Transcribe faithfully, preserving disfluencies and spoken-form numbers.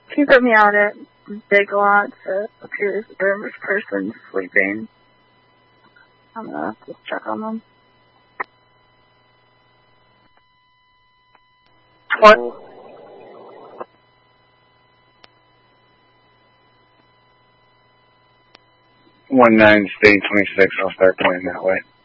Can you put me out at Big Lots? It appears there's a person sleeping. I'm gonna just check on them. What? One nine, stay twenty-six. I'll start pointing that way.